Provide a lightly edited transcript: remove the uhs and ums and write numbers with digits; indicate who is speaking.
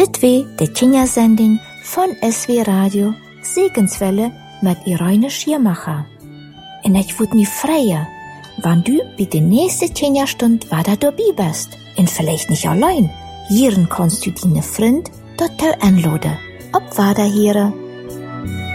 Speaker 1: Dit wie de Kindersending von SW Radio Segenswelle mit Irene Schirmacher. En ich würd mich freuen, wenn du bei der nächsten Kinderstunde wieder dabei bist. Und vielleicht nicht allein. Hier kannst du deine Freund dort anladen. Ob weiter hier.